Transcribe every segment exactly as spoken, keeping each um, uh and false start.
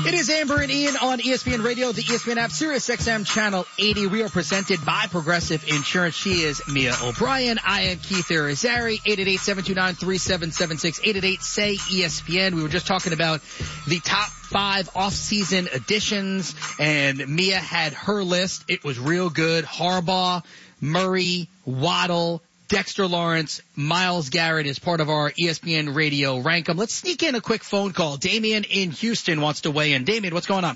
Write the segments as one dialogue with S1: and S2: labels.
S1: It is Amber and Ian on E S P N Radio, the E S P N app, Sirius X M Channel eighty. We are presented by Progressive Insurance. She is Mia O'Brien. I am Keith Irizarry. eight eight eight, seven two nine, three seven seven six. eight eight eight, S A Y, E S P N. We were just talking about the top five off-season additions, and Mia had her list. It was real good. Harbaugh, Murray, Waddle, Dexter Lawrence, Myles Garrett is part of our E S P N Radio Rank 'em. Let's sneak in a quick phone call. Damien in Houston wants to weigh in. Damien, what's going on?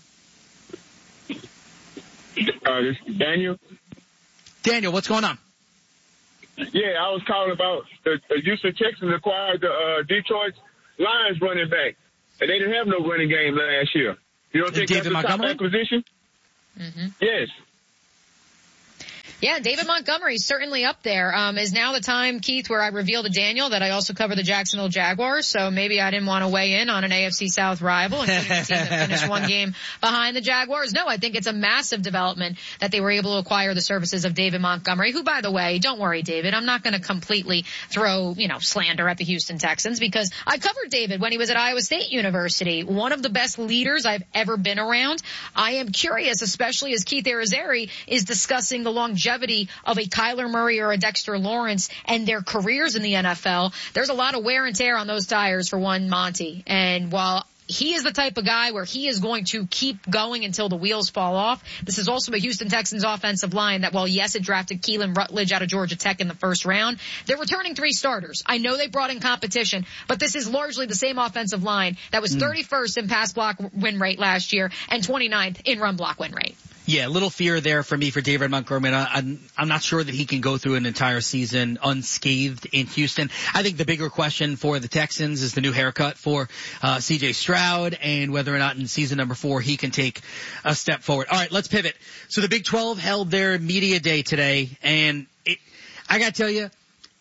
S2: Uh, this is Daniel.
S1: Daniel, what's going on?
S2: Yeah, I was calling about the, the Houston Texans acquired the uh, Detroit Lions running back, and they didn't have no running game last year. You don't think
S1: David
S2: that's a top
S1: Montgomery?
S2: acquisition?
S3: Mm-hmm.
S2: Yes.
S3: Yeah, David Montgomery is certainly up there. Um, is now the time, Keith, where I reveal to Daniel that I also cover the Jacksonville Jaguars, so maybe I didn't want to weigh in on an A F C South rival, including a team that finished one game behind the Jaguars. No, I think it's a massive development that they were able to acquire the services of David Montgomery, who, by the way, don't worry, David, I'm not going to completely throw, you know, slander at the Houston Texans, because I covered David when he was at Iowa State University, one of the best leaders I've ever been around. I am curious, especially as Keith Irizarry is discussing the longevity of a Kyler Murray or a Dexter Lawrence and their careers in the N F L. There's a lot of wear and tear on those tires for one Monty. And while he is the type of guy where he is going to keep going until the wheels fall off, this is also a Houston Texans offensive line that, while yes, it drafted Keelan Rutledge out of Georgia Tech in the first round, they're returning three starters. I know they brought in competition, but this is largely the same offensive line that was thirty-first in pass block win rate last year and twenty-ninth in run block win rate.
S1: Yeah, a little fear there for me for David Montgomery. I'm, I'm not sure that he can go through an entire season unscathed in Houston. I think the bigger question for the Texans is the new haircut for uh, C J Stroud and whether or not in season number four he can take a step forward. All right, let's pivot. So the Big twelve held their media day today, and it, I got to tell you,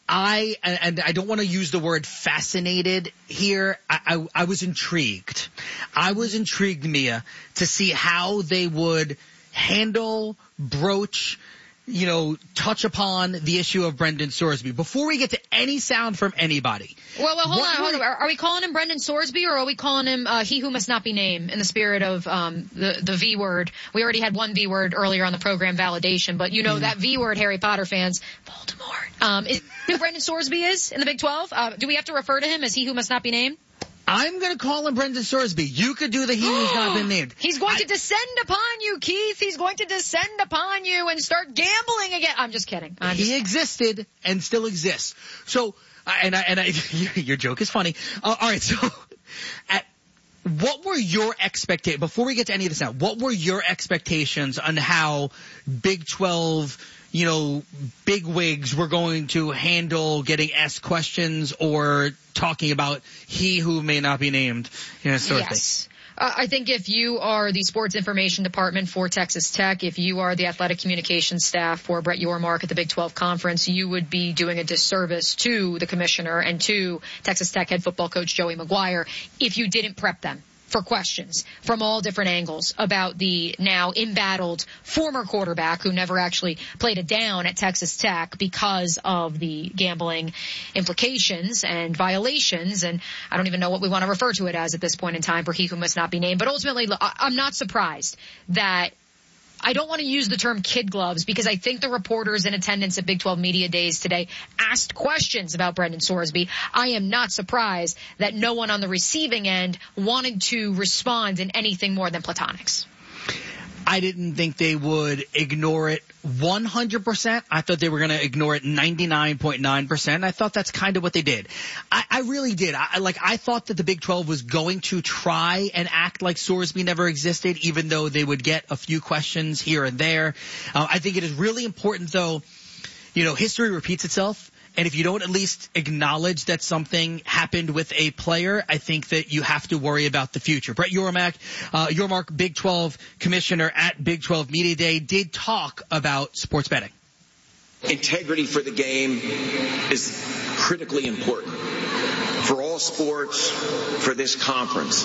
S1: I, and I don't want to use the word fascinated here. I, I, I was intrigued. I was intrigued, Mia, to see how they would handle, broach, you know, touch upon the issue of Brendan Sorsby. Before we get to any sound from anybody.
S3: Well, well, hold
S1: what,
S3: on, hold on. Are, are we calling him Brendan Sorsby, or are we calling him uh, he who must not be named, in the spirit of um the, the V word? We already had one V word earlier on the program, validation, but you know, mm. that V word, Harry Potter fans, Voldemort. Um, is who Brendan Sorsby is in the Big twelve? Uh, do we have to refer to him as he who must not be named?
S1: I'm going to call him Brendan Sorsby. You could do the he who's not been named.
S3: He's going
S1: I,
S3: to descend upon you, Keith. He's going to descend upon you and start gambling again. I'm just kidding. I'm
S1: he
S3: just
S1: existed and still exists. So, and I, and I, your joke is funny. Uh, all right, so at, what were your expectations, before we get to any of this now, what were your expectations on how Big twelve, you know, big wigs were going to handle getting asked questions or talking about he who may not be named, you know, sort
S3: yes. of thing? Uh, I think if you are the sports information department for Texas Tech, if you are the athletic communications staff for Brett Yormark at the Big twelve Conference, you would be doing a disservice to the commissioner and to Texas Tech head football coach Joey McGuire if you didn't prep them for questions from all different angles about the now embattled former quarterback who never actually played a down at Texas Tech because of the gambling implications and violations. And I don't even know what we want to refer to it as at this point in time for he who must not be named. But ultimately, I'm not surprised that I don't want to use the term kid gloves, because I think the reporters in attendance at Big twelve Media Days today asked questions about Brendan Sorsby. I am not surprised that no one on the receiving end wanted to respond in anything more than platonics.
S1: I didn't think they would ignore it one hundred percent. I thought they were going to ignore it ninety-nine point nine percent. I thought that's kind of what they did. I, I really did. I, like, I thought that the Big twelve was going to try and act like Sorsby never existed, even though they would get a few questions here and there. Uh, I think it is really important, though, you know, history repeats itself. And if you don't at least acknowledge that something happened with a player, I think that you have to worry about the future. Brett Yormark, uh, Yormark, Big twelve commissioner at Big twelve Media Day, did talk about sports betting.
S4: Integrity for the game is critically important for all sports, for this conference.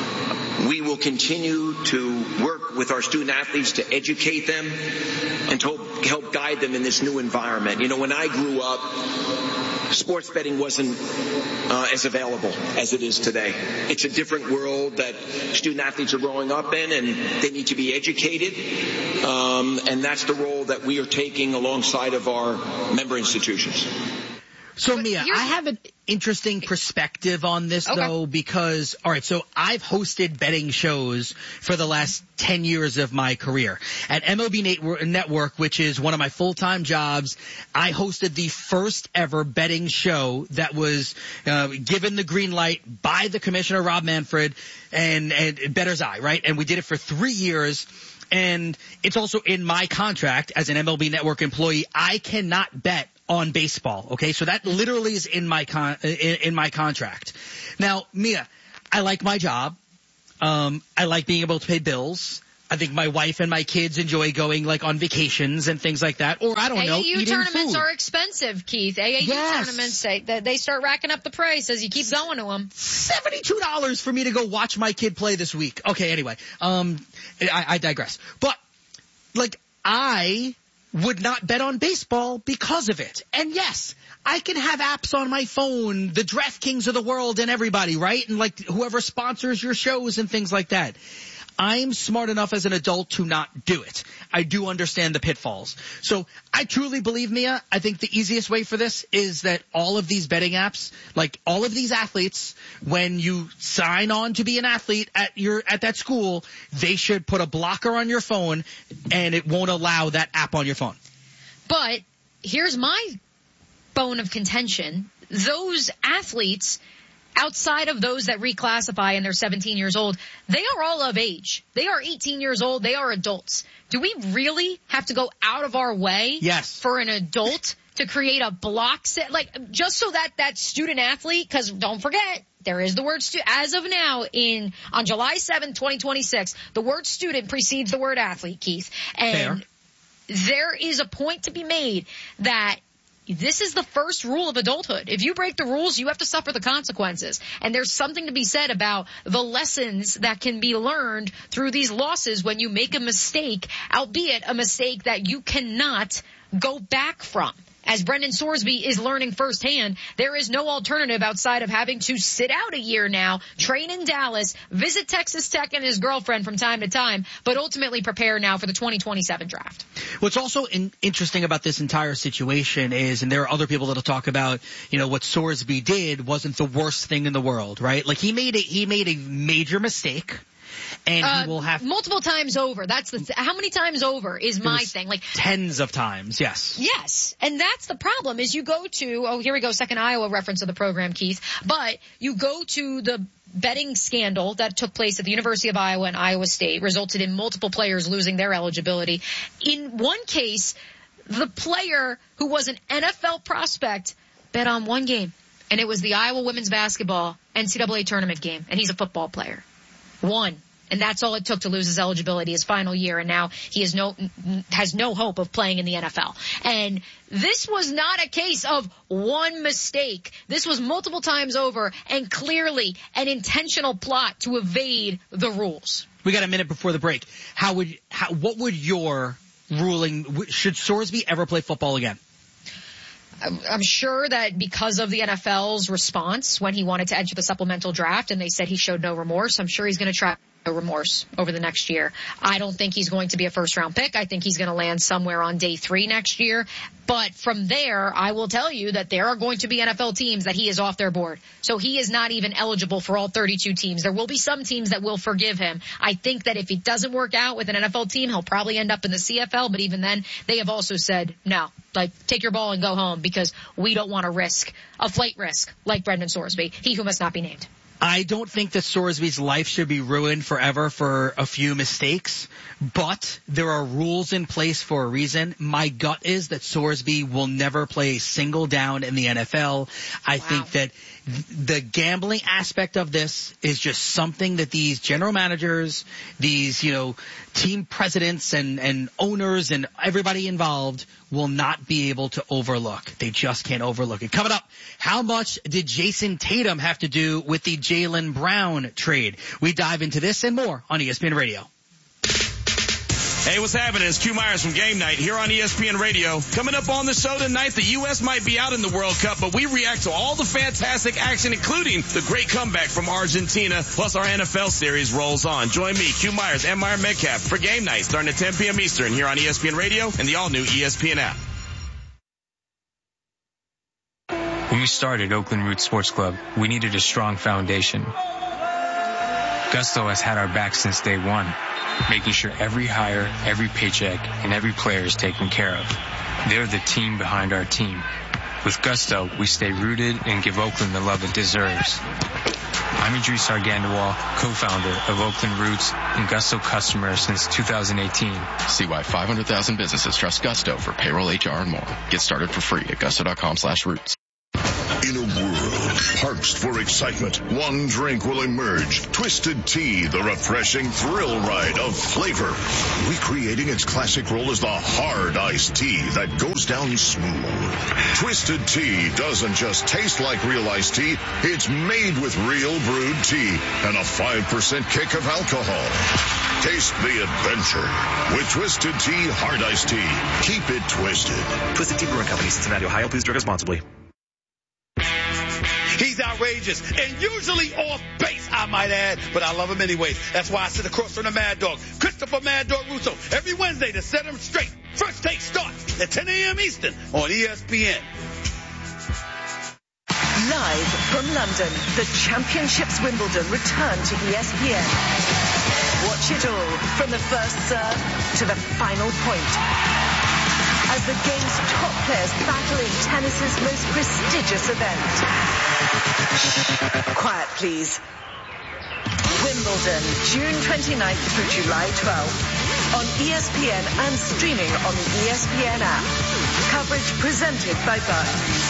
S4: We will continue to work with our student athletes to educate them and to help guide them in this new environment. You know, when I grew up, sports betting wasn't uh, as available as it is today. It's a different world that student athletes are growing up in, and they need to be educated. Um, and that's the role that we are taking alongside of our member institutions.
S1: So, Mia, I have an interesting perspective on this, okay. though, because, all right, so I've hosted betting shows for the last ten years of my career. At M L B Network, which is one of my full-time jobs, I hosted the first ever betting show that was uh, given the green light by the commissioner, Rob Manfred, and, and Bettor's Eye, right? And we did it for three years. And it's also in my contract as an M L B Network employee, I cannot bet on baseball. Okay. So that literally is in my con, in, in my contract. Now, Mia, I like my job. Um, I like being able to pay bills. I think my wife and my kids enjoy going like on vacations and things like that. Or I don't know, eating food.
S3: A A U tournaments are expensive, Keith. A A U yes. tournaments, they, they start racking up the price as you keep going to them.
S1: seventy-two dollars for me to go watch my kid play this week. Okay, anyway, um, I, I digress. But like I would not bet on baseball because of it. And yes, I can have apps on my phone, the DraftKings of the world and everybody, right? And like whoever sponsors your shows and things like that. I'm smart enough as an adult to not do it. I do understand the pitfalls. So I truly believe, Mia, I think the easiest way for this is that all of these betting apps, like all of these athletes, when you sign on to be an athlete at your at that school, they should put a blocker on your phone and it won't allow that app on your phone.
S3: But here's my bone of contention. Those athletes, outside of those that reclassify and they're seventeen years old, they are all of age. They are eighteen years old. They are adults. Do we really have to go out of our way
S1: yes.
S3: for an adult to create a block set? Like, just so that that student athlete, because don't forget, there is the word student. As of now, in on July seventh, twenty twenty-six, the word student precedes the word athlete, Keith. And Fair. There is a point to be made that this is the first rule of adulthood. If you break the rules, you have to suffer the consequences. And there's something to be said about the lessons that can be learned through these losses when you make a mistake, albeit a mistake that you cannot go back from. As Brendan Sorsby is learning firsthand, there is no alternative outside of having to sit out a year now, train in Dallas, visit Texas Tech and his girlfriend from time to time, but ultimately prepare now for the twenty twenty-seven draft.
S1: What's also in, interesting about this entire situation is, and there are other people that'll talk about, you know, what Sorsby did wasn't the worst thing in the world, right? Like he made a, he made a major mistake. And
S3: uh,
S1: he will have
S3: multiple times over. That's the th- how many times over is my thing. Like
S1: tens of times. Yes.
S3: Yes, and that's the problem. Is you go to oh here we go second Iowa reference of the program, Keith. But you go to the betting scandal that took place at the University of Iowa and Iowa State, resulted in multiple players losing their eligibility. In one case, the player who was an N F L prospect bet on one game, and it was the Iowa women's basketball N C double A tournament game, and he's a football player. One. And that's all it took to lose his eligibility his final year, and now he has no has no hope of playing in the N F L. And this was not a case of one mistake. This was multiple times over and clearly an intentional plot to evade the rules.
S1: We got a minute before the break. How would how, what would your ruling, should Sorsby ever play football again?
S3: I'm sure that because of the N F L's response when he wanted to enter the supplemental draft and they said he showed no remorse, I'm sure he's going to try no remorse over the next year. I don't think he's going to be a first round pick. I think he's going to land somewhere on day three next year. But from there, I will tell you that there are going to be N F L teams that he is off their board. So he is not even eligible for all thirty-two teams. There will be some teams that will forgive him. I think that if it doesn't work out with an N F L team, he'll probably end up in the C F L. But even then, they have also said, no, like take your ball and go home because we don't want to risk a flight risk like Brendan Sorsby, he who must not be named.
S1: I don't think that Sorsby's life should be ruined forever for a few mistakes, but there are rules in place for a reason. My gut is that Sorsby will never play a single down in the N F L. I wow. think that the gambling aspect of this is just something that these general managers, these, you know, team presidents and, and owners and everybody involved will not be able to overlook. They just can't overlook it. Coming up, how much did Jason Tatum have to do with the Jaylen Brown trade? We dive into this and more on E S P N Radio.
S5: Hey, what's happening? It's Q Myers from Game Night here on E S P N Radio. Coming up on the show tonight, the U S might be out in the World Cup, but we react to all the fantastic action, including the great comeback from Argentina, plus our N F L series rolls on. Join me, Q Myers, and Meyer Metcalf for Game Night starting at ten p.m. Eastern here on E S P N Radio and the all-new E S P N app.
S6: When we started Oakland Roots Sports Club, we needed a strong foundation. Gusto has had our back since day one, making sure every hire, every paycheck, and every player is taken care of. They're the team behind our team. With Gusto, we stay rooted and give Oakland the love it deserves. I'm Idris Argandawal, co-founder of Oakland Roots and Gusto customer since two thousand eighteen.
S7: See why five hundred thousand businesses trust Gusto for payroll, H R, and more. Get started for free at gusto.com slash roots.
S8: In a world parched for excitement, one drink will emerge. Twisted Tea, the refreshing thrill ride of flavor. Recreating its classic role as the hard iced tea that goes down smooth. Twisted Tea doesn't just taste like real iced tea, it's made with real brewed tea and a five percent kick of alcohol. Taste the adventure with Twisted Tea Hard Iced Tea. Keep it twisted.
S9: Twisted Tea Brewing Company, Cincinnati, Ohio. Please drink responsibly.
S10: He's outrageous and usually off base, I might add, but I love him anyways. That's why I sit across from the Mad Dog, Christopher Mad Dog Russo, every Wednesday to set him straight. First Take starts at ten a.m. Eastern on E S P N.
S11: Live from London, the Championships Wimbledon return to E S P N. Watch it all from the first serve to the final point. As the game's top players battle in tennis's most prestigious event. Quiet, please. Wimbledon, June twenty-ninth through July twelfth. On E S P N and streaming on the E S P N app. Coverage presented by Barclays.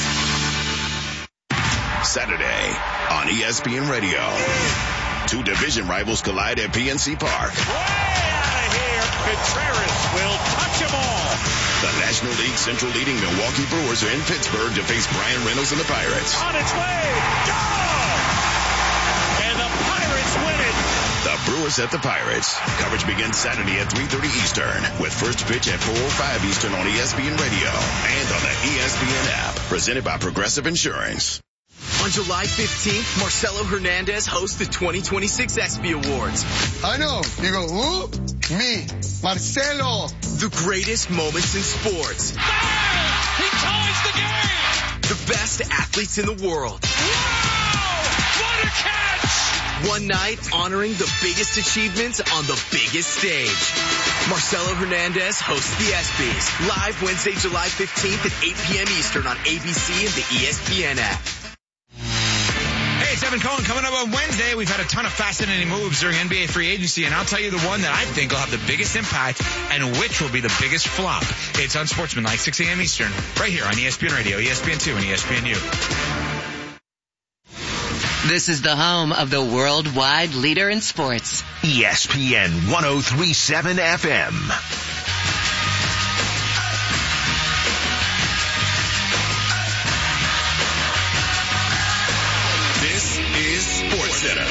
S8: Saturday on E S P N Radio. Two division rivals collide at P N C Park.
S12: Way out of here. Contreras will touch them all.
S8: The National League Central leading Milwaukee Brewers are in Pittsburgh to face Brian Reynolds and the Pirates.
S12: On its way. Go! And the Pirates win it.
S8: The Brewers at the Pirates. Coverage begins Saturday at three thirty Eastern with first pitch at four oh five Eastern on E S P N Radio and on the E S P N app. Presented by Progressive Insurance.
S13: On July fifteenth, Marcelo Hernandez hosts the twenty twenty-six ESPY Awards.
S14: I know. You go, who? Me, Marcelo.
S13: The greatest moments in sports.
S12: Ah! He ties the game!
S13: The best athletes in the world.
S12: Wow! What a catch!
S13: One night honoring the biggest achievements on the biggest stage. Marcelo Hernandez hosts the ESPYs. Live Wednesday, July fifteenth at eight p.m. Eastern on A B C and the E S P N app.
S15: Hey, it's Evan Cohen. Coming up on Wednesday, we've had a ton of fascinating moves during N B A free agency, and I'll tell you the one that I think will have the biggest impact and which will be the biggest flop. It's Unsportsmanlike, six a.m. Eastern, right here on E S P N Radio, E S P N two, and E S P N U.
S16: This is the home of the worldwide leader in sports.
S17: E S P N one oh three point seven F M.
S8: This is SportsCenter.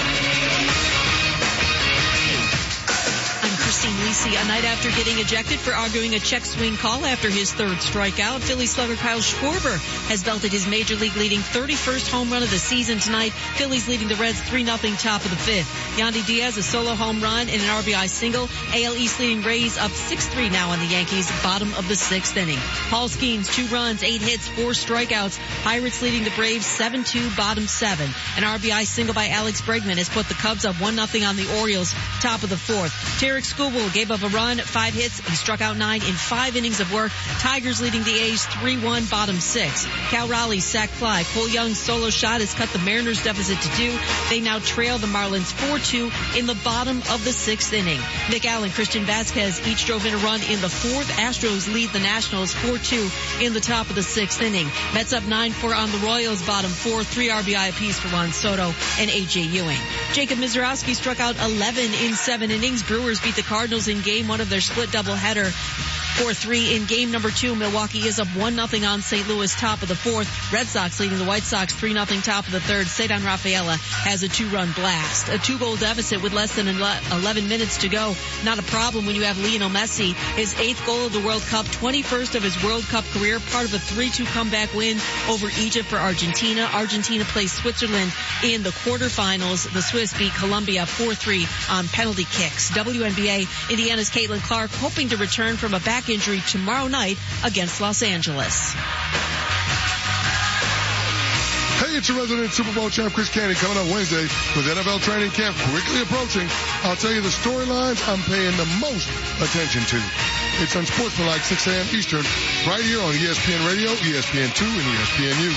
S18: I'm Christine Lisi. A night after getting ejected for arguing a check swing call after his third strikeout, Philly slugger Kyle Schwarber has belted his major league leading thirty-first home run of the season tonight. Phillies leading the Reds three nothing top of the fifth. Yandy Diaz, a solo home run and an R B I single. A L East leading Rays up six three now on the Yankees, bottom of the sixth inning. Paul Skeens, two runs, eight hits, four strikeouts. Pirates leading the Braves seven two, bottom seven. An R B I single by Alex Bregman has put the Cubs up one nothing on the Orioles, top of the fourth. Tarek Skubal gave up a run, five hits. He struck out nine in five innings of work. Tigers leading the A's three one, bottom six. Cal Raleigh's sac fly. Cole Young's solo shot has cut the Mariners' deficit to two. They now trail the Marlins four two in the bottom of the sixth inning. Nick Allen, Christian Vasquez each drove in a run in the fourth. Astros lead the Nationals four two in the top of the sixth inning. Mets up nine four on the Royals, bottom four. Three R B I apiece for Juan Soto and A J Ewing. Jacob Mizorowski struck out eleven in seven innings. Brewers beat the Cardinals in game one of their split doubleheader. four three in game number two. Milwaukee is up one nothing on Saint Louis, top of the fourth. Red Sox leading the White Sox three nothing, top of the third. Cedar Rafaela has a two-run blast. A two-goal deficit with less than eleven minutes to go. Not a problem when you have Lionel Messi. His eighth goal of the World Cup, twenty-first of his World Cup career, part of a three two comeback win over Egypt for Argentina. Argentina plays Switzerland in the quarterfinals. The Swiss beat Colombia four three on penalty kicks. W N B A, Indiana's Caitlin Clark hoping to return from a back injury tomorrow night against Los Angeles.
S14: Hey, it's your resident Super Bowl champ, Chris Canty, coming up Wednesday with N F L training camp quickly approaching. I'll tell you the storylines I'm paying the most attention to. It's Unsportsmanlike, six a.m. Eastern, right here on E S P N Radio, E S P N two, and E S P N U.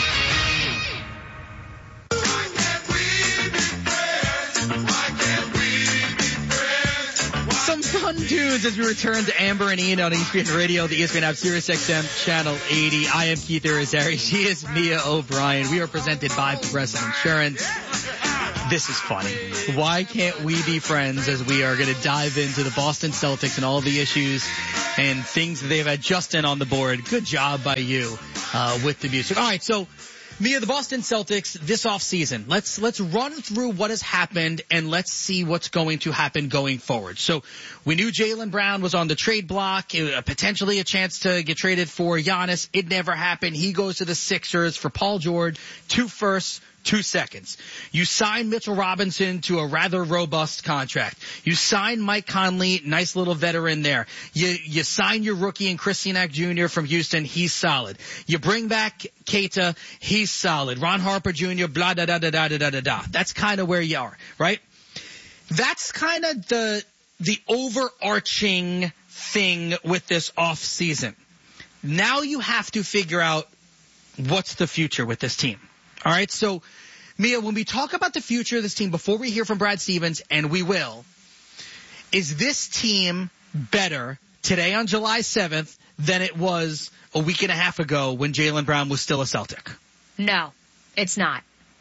S1: Some fun tunes as we return to Amber and Ian on E S P N Radio, the E S P N app, Sirius X M, Channel eighty. I am Keith Irizarry. She is Mia O'Brien. We are presented by Progressive Insurance. This is funny. Why can't we be friends as we are going to dive into the Boston Celtics and all the issues and things that they've had Justin on the board. Good job by you uh, with the music. All right, so Mia, the Boston Celtics this offseason. Let's let's run through what has happened and let's see what's going to happen going forward. So we knew Jaylen Brown was on the trade block, uh, potentially a chance to get traded for Giannis. It never happened. He goes to the Sixers for Paul George, two firsts, two seconds. You sign Mitchell Robinson to a rather robust contract. You sign Mike Conley, nice little veteran there. You you sign your rookie in Christianak Junior from Houston, he's solid. You bring back Keita, he's solid. Ron Harper Junior, blah, da, da, da, da, da, da, da. That's kind of where you are, right? That's kind of the the overarching thing with this off season. Now you have to figure out what's the future with this team. All right, so, Mia, when we talk about the future of this team, before we hear from Brad Stevens, and we will, is this team better today on July seventh than it was a week and a half ago when Jaylen Brown was still a Celtic?
S3: No, it's not.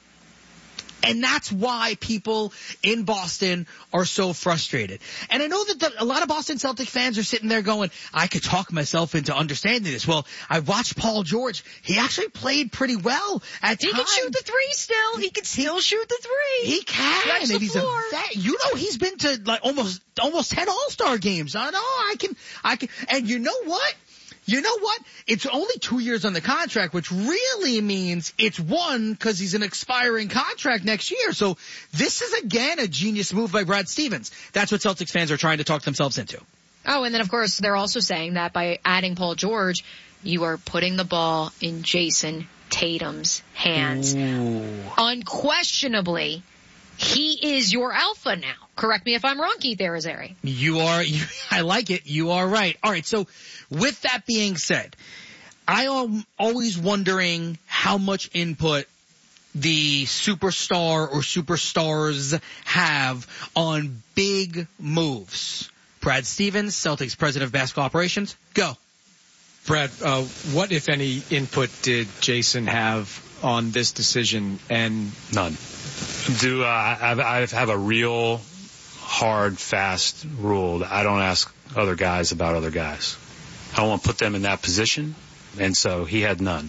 S1: And that's why people in Boston are so frustrated. And I know that the, a lot of Boston Celtic fans are sitting there going, I could talk myself into understanding this. Well, I watched Paul George. He actually played pretty well at
S3: he
S1: times.
S3: He can shoot the three still. He can still he, shoot the three.
S1: He can.
S3: And
S1: he's
S3: floor.
S1: a vet. You know, he's been to like almost almost ten All-Star games. I know I can I can and you know what? You know what? It's only two years on the contract, which really means it's one because he's an expiring contract next year. So this is, again, a genius move by Brad Stevens. That's what Celtics fans are trying to talk themselves into.
S3: Oh, and then, of course, they're also saying that by adding Paul George, you are putting the ball in Jason Tatum's hands.
S1: Ooh.
S3: Unquestionably, he is your alpha now. Correct me if I'm wrong, Keith Irizarry.
S1: You are, you, I like it. You are right. All right, so with that being said, I am always wondering how much input the superstar or superstars have on big moves. Brad Stevens, Celtics president of basketball operations, go.
S19: Brad, uh, what, if any, input did Jason have on this decision? And
S20: none. Do uh, I, I have a real hard, fast rule that I don't ask other guys about other guys. I don't want to put them in that position, and so he had none.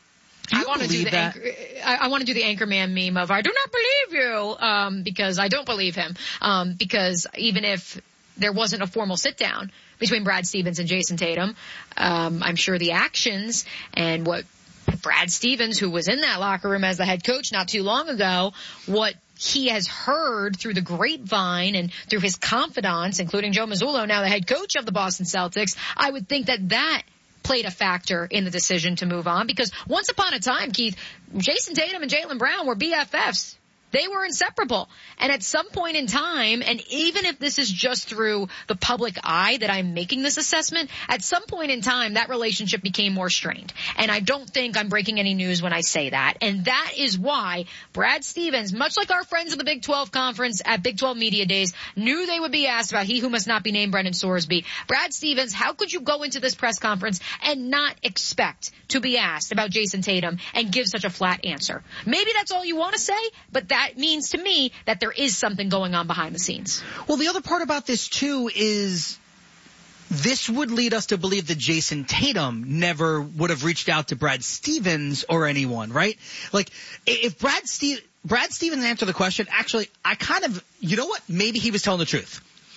S3: I want to do the anchor, I, I want to do the Anchorman meme of I do not believe you, um, because I don't believe him. Um, because even if there wasn't a formal sit down between Brad Stevens and Jason Tatum, um, I'm sure the actions and what Brad Stevens, who was in that locker room as the head coach not too long ago, what he has heard through the grapevine and through his confidants, including Joe Mazzulla, now the head coach of the Boston Celtics, I would think that that played a factor in the decision to move on. Because once upon a time, Keith, Jason Tatum and Jaylen Brown were B F Fs. They were inseparable. And at some point in time, and even if this is just through the public eye that I'm making this assessment, at some point in time, that relationship became more strained. And I don't think I'm breaking any news when I say that. And that is why Brad Stevens, much like our friends at the Big twelve Conference at Big twelve Media Days, knew they would be asked about he who must not be named Brendan Sorsby. Brad Stevens, how could you go into this press conference and not expect to be asked about Jason Tatum and give such a flat answer? Maybe that's all you want to say, but that That means to me that there is something going on behind the scenes.
S1: Well, the other part about this, too, is this would lead us to believe that Jason Tatum never would have reached out to Brad Stevens or anyone, right? Like, if Brad Ste- Brad Stevens answered the question, actually, I kind of, you know what? Maybe he was telling the truth.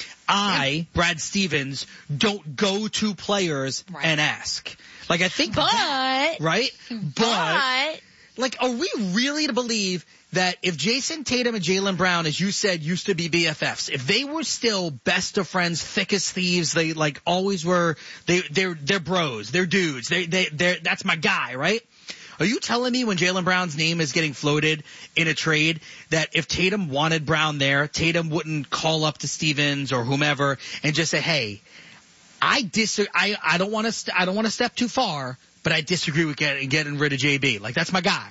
S1: I, Brad Stevens, don't go to players right. and ask. Like, I think
S3: but,
S1: that, right?
S3: But,
S1: but, like, are we really to believe that if Jason Tatum and Jaylen Brown, as you said, used to be B F Fs, if they were still best of friends, thick as thieves, they, like, always were, they, they're, they're bros, they're dudes, they, they, they're, that's my guy, right? Are you telling me when Jaylen Brown's name is getting floated in a trade that if Tatum wanted Brown there, Tatum wouldn't call up to Stevens or whomever and just say, hey, I dis- I, I don't want to, st- I don't want to step too far, but I disagree with getting, getting rid of J B. Like, that's my guy.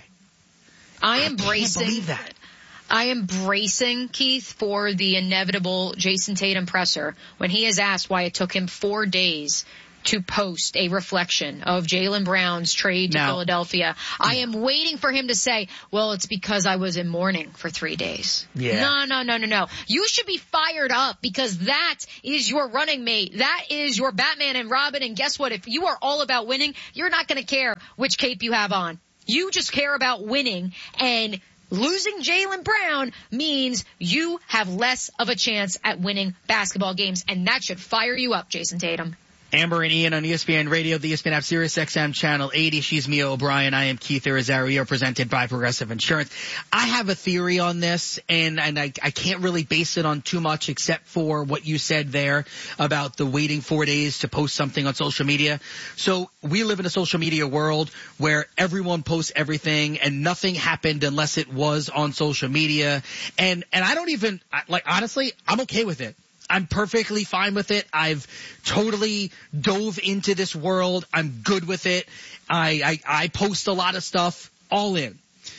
S3: I am
S1: I
S3: bracing.
S1: can't believe that.
S3: I am bracing, Keith, for the inevitable Jason Tatum presser when he is asked why it took him four days to post a reflection of Jaylen Brown's trade to
S1: now,
S3: Philadelphia. I am waiting for him to say, well, it's because I was in mourning for three days.
S1: Yeah.
S3: No, no, no, no, no. You should be fired up because that is your running mate. That is your Batman and Robin. And guess what? If you are all about winning, you're not going to care which cape you have on. You just care about winning, and losing Jaylen Brown means you have less of a chance at winning basketball games, and that should fire you up, Jason Tatum.
S1: Amber and Ian on E S P N Radio, the E S P N app, Sirius X M Channel eighty. She's Mia O'Brien. I am Keith Arizario, presented by Progressive Insurance. I have a theory on this, and, and I, I can't really base it on too much except for what you said there about the waiting four days to post something on social media. So we live in a social media world where everyone posts everything and nothing happened unless it was on social media. And, and I don't even, like, honestly, I'm okay with it. I'm perfectly fine with it. I've totally dove into this world. I'm good with it. I, I, I post a lot of stuff, all in.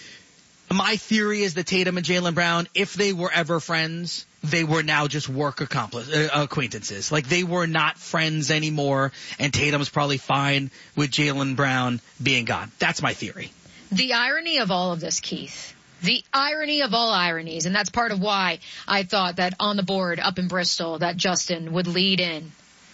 S1: My theory is that Tatum and Jaylen Brown, if they were ever friends, they were now just work accomplice, uh, acquaintances. Like, they were not friends anymore, and Tatum's probably fine with Jaylen Brown being gone. That's my theory.
S3: The irony of all of this, Keith, the irony of all ironies, and that's part of why I thought that on the board up in Bristol that Justin would lead in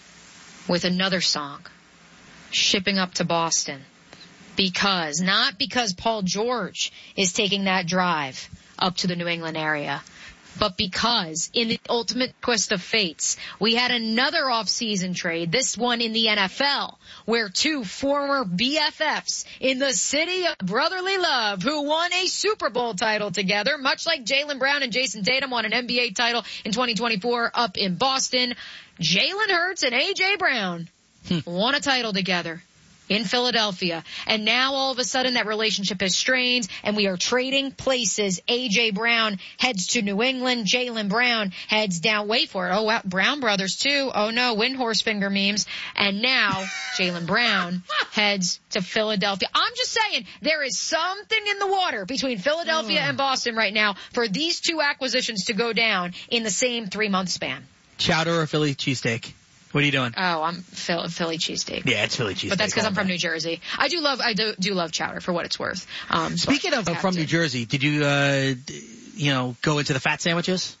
S3: with another song, Shipping Up to Boston. Because, not because Paul George is taking that drive up to the New England area, but because in the ultimate twist of fates, we had another off-season trade, this one in the N F L, where two former B F Fs in the city of brotherly love who won a Super Bowl title together, much like Jaylen Brown and Jason Tatum won an N B A title in twenty twenty-four up in Boston. Jalen Hurts and A J Brown won a title together in Philadelphia. And now all of a sudden that relationship has strained and we are trading places. A J Brown heads to New England. Jaylen Brown heads down. Wait for it. Oh, wow. Brown brothers too. Oh no, Windhorse finger memes. And now Jaylen Brown heads to Philadelphia. I'm just saying there is something in the water between Philadelphia and Boston right now for these two acquisitions to go down in the same three month span.
S1: Chowder or Philly cheesesteak? What are you doing?
S3: Oh, I'm Philly, Philly cheesesteak.
S1: Yeah, it's Philly cheesesteak.
S3: But that's because I'm from New Jersey. I do love, I do, do love chowder for what it's worth. Um,
S1: Speaking of from to. New Jersey, did you, uh, you know, go into the fat sandwiches?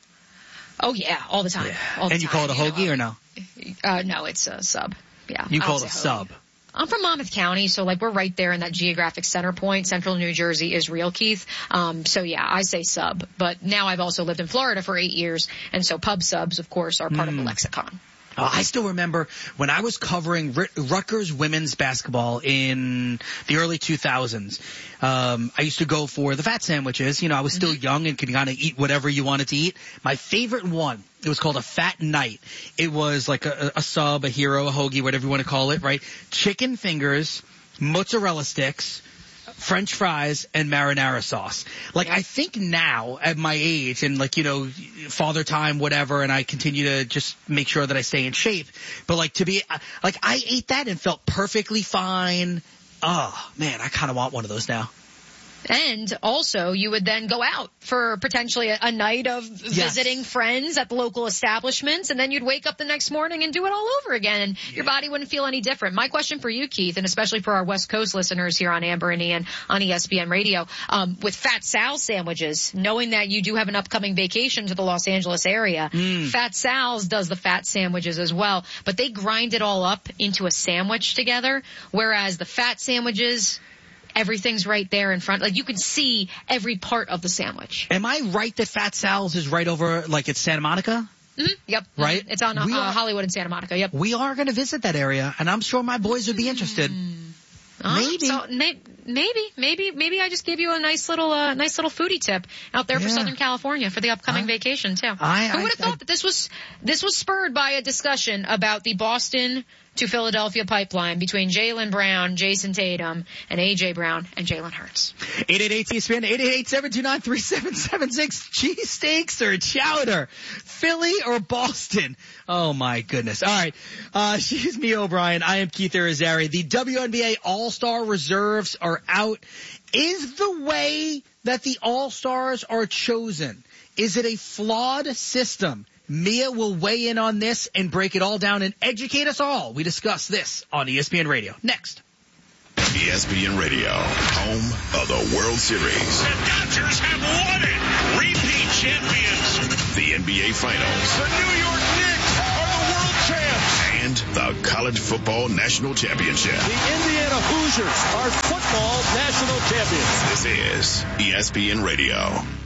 S3: Oh yeah, all the time.
S1: Yeah.
S3: All the
S1: and you
S3: time.
S1: call it a hoagie
S3: you
S1: or no?
S3: Uh, no, it's a sub. Yeah.
S1: You call it a
S3: hoagie.
S1: sub.
S3: I'm from Monmouth County, so like we're right there in that geographic center point. Central New Jersey is real, Keith. Um, so yeah, I say sub. But now I've also lived in Florida for eight years, and so pub subs, of course, are part mm. of the lexicon.
S1: Oh, I still remember when I was covering Rutgers women's basketball in the early two thousands. Um, I used to go for the fat sandwiches. You know, I was still mm-hmm. young and could kind of eat whatever you wanted to eat. My favorite one, it was called a Fat Night. It was like a, a sub, a hero, a hoagie, whatever you want to call it, right? Chicken fingers, mozzarella sticks, French fries, and marinara sauce. Like, I think now, at my age, and like, you know, father time, whatever, and I continue to just make sure that I stay in shape. But like, to be, like, I ate that and felt perfectly fine. Oh, man, I kind of want one of those now.
S3: And also, you would then go out for potentially a, a night of
S1: Yes.
S3: visiting friends at the local establishments, and then you'd wake up the next morning and do it all over again, and yeah. your body wouldn't feel any different. My question for you, Keith, and especially for our West Coast listeners here on Amber and Ian on E S P N Radio, um, with Fat Sal sandwiches, knowing that you do have an upcoming vacation to the Los Angeles area, mm. Fat Sal's does the fat sandwiches as well, but they grind it all up into a sandwich together, whereas the fat sandwiches, everything's right there in front. Like, you can see every part of the sandwich.
S1: Am I right that Fat Sal's is right over, like, it's Santa Monica?
S3: Mm-hmm. Yep.
S1: Right?
S3: Mm-hmm. It's on uh, are, Hollywood and Santa Monica. Yep.
S1: We are going to visit that area, and I'm sure my boys would be interested.
S3: Mm. Uh,
S1: maybe.
S3: So, may, maybe, maybe, maybe I just gave you a nice little, uh, nice little foodie tip out there for
S1: yeah.
S3: Southern California for the upcoming uh, vacation too.
S1: I,
S3: Who would have
S1: I,
S3: thought
S1: I,
S3: that this was, this was spurred by a discussion about the Boston to Philadelphia pipeline between Jaylen Brown, Jason Tatum, and A J Brown and Jalen Hurts.
S1: eight eight eight E S P N, eight eight eight, seven two nine, three seven seven six. Cheesesteaks or chowder? Philly or Boston? Oh my goodness. All right. Uh, she's me, O'Brien. I am Keith Irizarry. The W N B A All-Star reserves are out. Is the way that the All-Stars are chosen, is it a flawed system? Mia will weigh in on this and break it all down and educate us all. We discuss this on E S P N Radio. Next.
S8: E S P N Radio, home of the World Series.
S12: The Dodgers have won it. Repeat champions.
S8: The N B A Finals.
S12: The New York Knicks are the world champs.
S8: And the College Football National Championship.
S12: The Indiana Hoosiers are football national champions.
S8: This is E S P N Radio.